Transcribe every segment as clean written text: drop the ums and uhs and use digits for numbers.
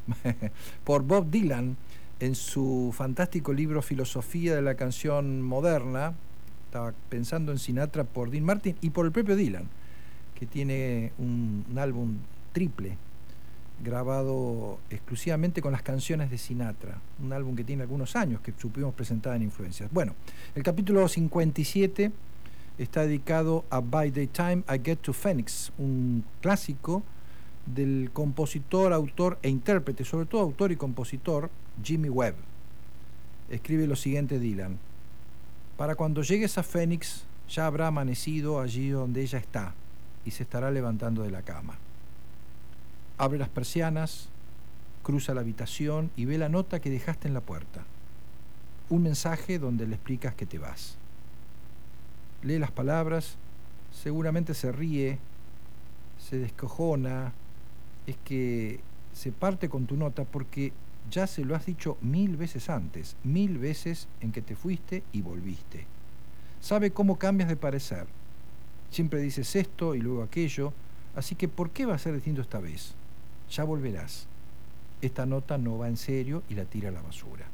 por Bob Dylan en su fantástico libro Filosofía de la Canción Moderna. Estaba pensando en Sinatra por Dean Martin y por el propio Dylan, que tiene un álbum triple grabado exclusivamente con las canciones de Sinatra, un álbum que tiene algunos años que supimos presentar en Influencias. Bueno, el capítulo 57 está dedicado a By the Time I Get to Phoenix, un clásico del compositor, autor e intérprete, sobre todo autor y compositor, Jimmy Webb. Escribe lo siguiente Dylan: para cuando llegues a Phoenix ya habrá amanecido allí donde ella está y se estará levantando de la cama. Abre las persianas, cruza la habitación y ve la nota que dejaste en la puerta. Un mensaje donde le explicas que te vas. Lee las palabras, seguramente se ríe, se descojona, es que se parte con tu nota porque ya se lo has dicho 1000 veces antes, 1000 veces en que te fuiste y volviste. Sabe cómo cambias de parecer. Siempre dices esto y luego aquello, así que ¿por qué va a ser distinto esta vez? Ya volverás. Esta nota no va en serio y la tira a la basura.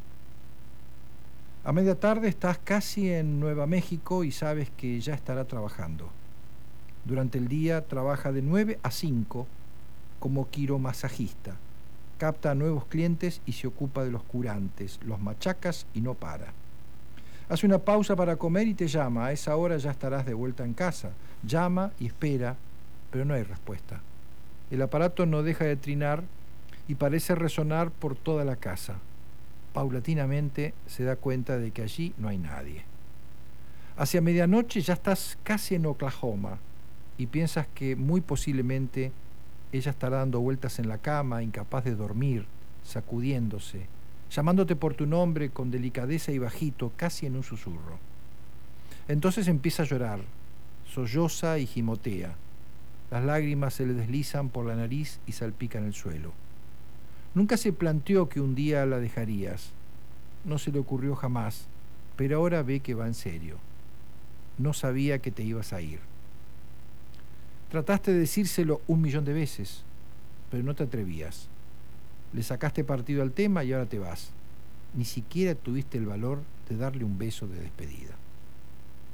A media tarde estás casi en Nueva México y sabes que ya estará trabajando. Durante el día trabaja de 9 a 5 como quiromasajista. Capta a nuevos clientes y se ocupa de los curantes, los machacas y no para. Hace una pausa para comer y te llama. A esa hora ya estarás de vuelta en casa. Llama y espera, pero no hay respuesta. El aparato no deja de trinar y parece resonar por toda la casa. Paulatinamente se da cuenta de que allí no hay nadie. Hacia medianoche ya estás casi en Oklahoma y piensas que muy posiblemente ella estará dando vueltas en la cama, incapaz de dormir, sacudiéndose, llamándote por tu nombre con delicadeza y bajito, casi en un susurro. Entonces empieza a llorar, solloza y gimotea. Las lágrimas se le deslizan por la nariz y salpican el suelo. Nunca se planteó que un día la dejarías. No se le ocurrió jamás, pero ahora ve que va en serio. No sabía que te ibas a ir. Trataste de decírselo 1.000.000 de veces, pero no te atrevías. Le sacaste partido al tema y ahora te vas. Ni siquiera tuviste el valor de darle un beso de despedida.